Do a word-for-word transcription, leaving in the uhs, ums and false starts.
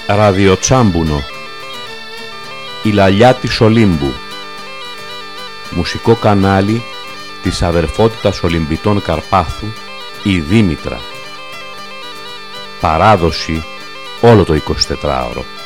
Ραδιοτσάμπουνο. Η λαλιά της Ολύμπου. Μουσικό κανάλι της αδερφότητας Ολυμπητών Καρπάθου, η Δήμητρα. Παράδοση όλο το εικοσιτετράωρο.